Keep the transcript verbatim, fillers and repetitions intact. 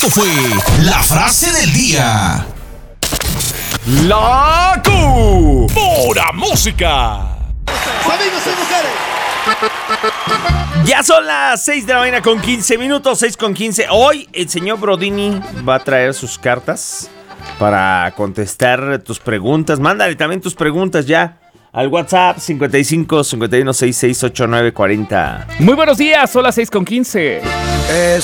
Fue la frase del día. La Q. Pura música. Amigos y mujeres. Ya son las seis de la mañana con quince minutos, seis con quince. Hoy el señor Brodini va a traer sus cartas para contestar tus preguntas. Mándale también tus preguntas ya al WhatsApp cincuenta y cinco, cincuenta y uno, sesenta y seis, ochenta y nueve, cuarenta. Muy buenos días, son las seis con quince. Es